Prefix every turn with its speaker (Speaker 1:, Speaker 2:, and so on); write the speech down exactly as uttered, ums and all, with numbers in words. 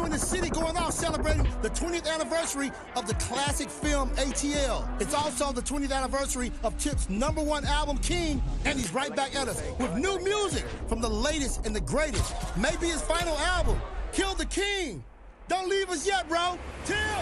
Speaker 1: in the city going off celebrating the twentieth anniversary of the classic film A T L. It's also the twentieth anniversary of Tip's number one album, King, and he's right back at us with new music from the latest and the greatest. Maybe his final album, Kill the King. Don't leave us yet, bro. Tip!